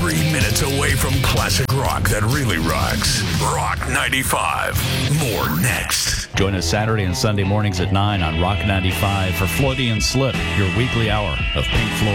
3 minutes away from classic rock that really rocks. Rock 95. More next. Join us Saturday and Sunday mornings at 9 on Rock 95 for Freudian Slip, your weekly hour of Pink Floyd.